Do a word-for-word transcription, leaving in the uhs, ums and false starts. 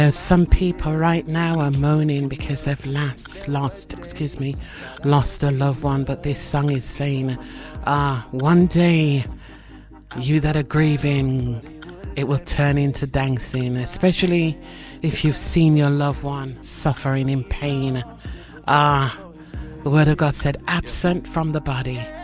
Some people right now are moaning because they've last lost, excuse me, lost a loved one. But this song is saying, ah, one day, you that are grieving, it will turn into dancing, especially if you've seen your loved one suffering in pain. Ah, the word of God said, absent from the body